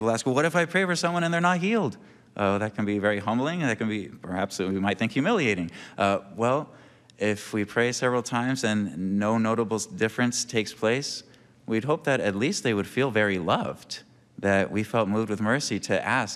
We'll ask, well, what if I pray for someone and they're not healed? That can be very humbling. That can be, perhaps we might think, humiliating. Well, if we pray several times and no notable difference takes place, we'd hope that at least they would feel very loved, that we felt moved with mercy to ask,